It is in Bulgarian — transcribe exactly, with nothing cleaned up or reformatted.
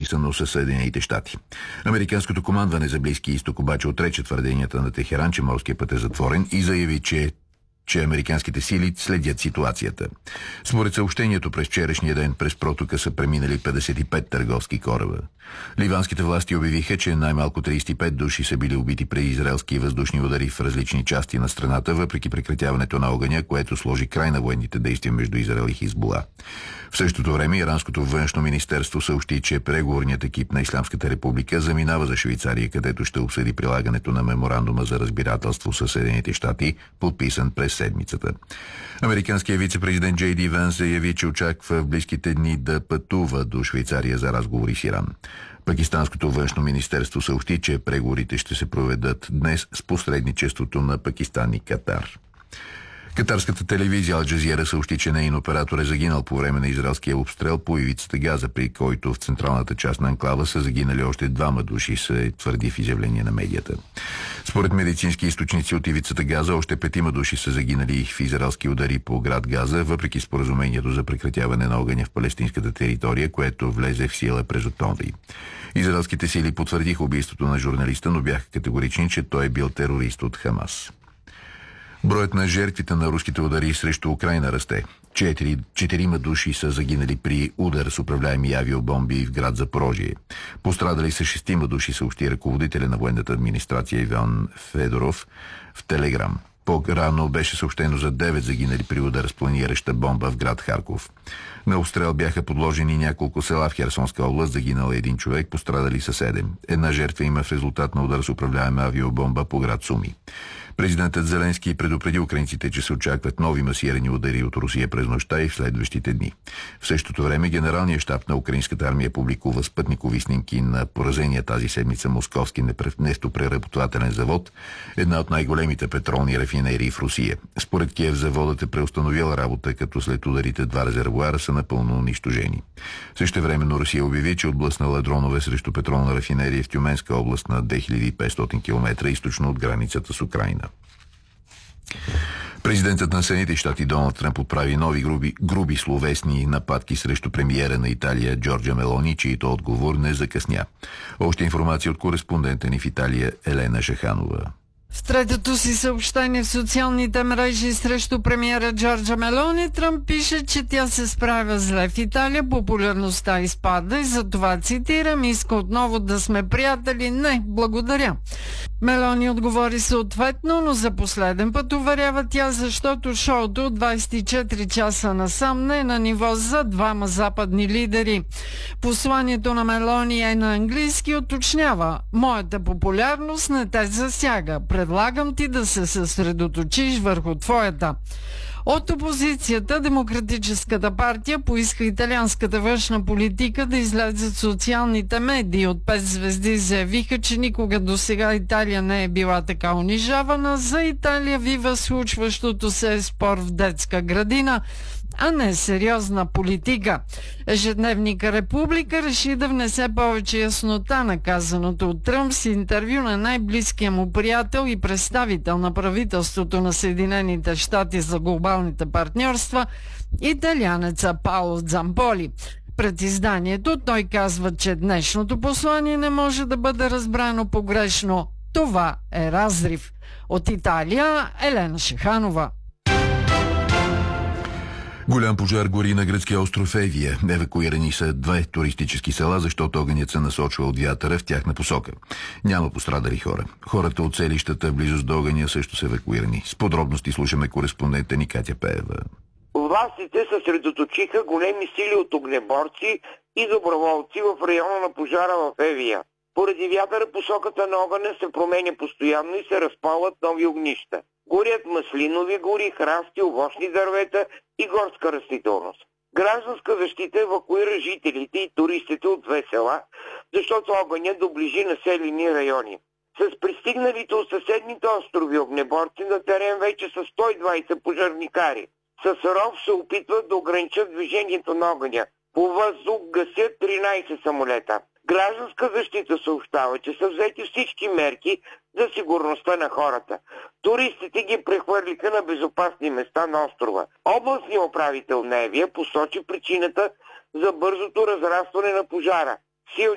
подписано със Съединените щати. Американското командване за Близкия изток обаче отрече твърденията на Техеран, че морският път е затворен и заяви, че че американските сили следят ситуацията. Според съобщението през вчерашния ден през протока са преминали петдесет и пет търговски кораба. Ливанските власти обявиха, че най-малко тридесет и пет души са били убити при израелски въздушни удари в различни части на страната, въпреки прекратяването на огъня, което сложи край на военните действия между Израел и Хизбула. В същото време иранското външно министерство съобщи, че преговорният екип на Ислямската република заминава за Швейцария, където ще обсъди прилагането на меморандума за разбирателство със Съединените щати, подписан през седмицата. Американският вице-президент Джей Ди Ванс заяви, че очаква в близките дни да пътува до Швейцария за разговори с Иран. Пакистанското външно министерство съобщи, че преговорите ще се проведат днес с посредничеството на Пакистан и Катар. Катарската телевизия Ал Джазира съобщи, че нейн оператор е загинал по време на израелския обстрел по ивицата Газа, при който в централната част на анклава са загинали още двама души, се твърди в изявление на медията. Според медицински източници от ивицата Газа, още петима души са загинали в израелски удари по град Газа, въпреки споразумението за прекратяване на огъня в палестинската територия, което влезе в сила през октомври. Израелските сили потвърдиха убийството на журналиста, но бяха категорични, че той е бил терорист от Хамас. Броят на жертвите на руските удари срещу Украйна расте. Четири, четирима души са загинали при удар с управляеми авиобомби в град Запорожие. Пострадали са шестима души, съобщи ръководителя на военната администрация Иван Федоров в Телеграм. По-рано беше съобщено за девет загинали при удар с планираща бомба в град Харков. На обстрел бяха подложени няколко села в Херсонска област, загинал един човек, пострадали са седем. Една жертва има в резултат на удар с управляема авиобомба по град Суми. Президентът Зеленски предупреди украинците, че се очакват нови масирани удари от Русия през нощта и в следващите дни. В същото време Генералният щаб на украинската армия публикува спътникови снимки на поразения тази седмица московски нефтопреработвателен завод, една от най-големите петролни рафинерии в Русия. Според Киев заводът е преустановил работа, като след ударите два резервоара са напълно унищожени. Същевременно Русия обяви, че отблъснала дронове срещу петролна рафинерия в Тюменска област на две хиляди и петстотин километра източно от границата с Украйна. Президентът на Съединените щати Доналд Тръмп отправи нови груби, груби словесни нападки срещу премиера на Италия Джорджа Мелони, чието отговор не закъсня. Още информация от кореспондента ни в Италия Елена Шаханова. В третото си съобщение в социалните мрежи срещу премиера Джорджа Мелони, Тръмп пише, че тя се справя зле в Италия, популярността изпада и затова, цитирам, иска отново да сме приятели. Не, благодаря. Мелони отговори съответно, но за последен път уверява тя, защото шоуто от двадесет и четири часа насам не е на ниво за двама западни лидери. Посланието на Мелони е на английски, уточнява: моята популярност не те засяга. Предлагам ти да се съсредоточиш върху твоята. От опозицията Демократическата партия поиска италианската външна политика да излезе в социалните медии. От пет звезди заявиха, че никога до сега Италия не е била така унижавана. За Италия вива случващото се е спор в детска градина, а не сериозна политика. Ежедневника Република реши да внесе повече яснота на казаното от Тръмп с интервю на най-близкия му приятел и представител на правителството на Съединените щати за глобалните партньорства, италианеца Пауло Дзамполи. Пред изданието той казва, че днешното послание не може да бъде разбрано погрешно. Това е разрив. От Италия Елена Шаханова. Голям пожар гори на гръцкия остров Евия. Евакуирани са две туристически села, защото огънят се насочва от вятъра в тяхна посока. Няма пострадали хора. Хората от селищата в близост до огъня също са евакуирани. С подробности слушаме кореспондента ни Катя Пеева. Властите съсредоточиха големи сили от огнеборци и доброволци в района на пожара в Евия. Поради вятъра посоката на огъня се променя постоянно и се разпалват нови огнища. Горят маслинови гори, храсти, овощни дървета и горска растителност. Гражданска защита евакуира жителите и туристите от две села, защото огъня доближи населени райони. С пристигналите от съседните острови огнеборци на терен вече са сто и двадесет пожарникари. С ров се опитват да ограничат движението на огъня. По въздух гасят тринадесет самолета. Гражданска защита съобщава, че са взети всички мерки за сигурността на хората. Туристите ги прехвърлиха на безопасни места на острова. Областният управител на Евия посочи причината за бързото разрастване на пожара. Силни